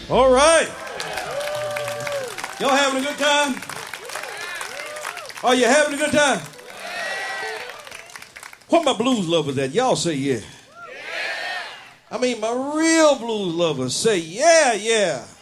All right. Y'all having a good time? Are you having a good time? What my blues lovers at? Y'all say yeah. I mean, my real blues lovers say yeah, yeah.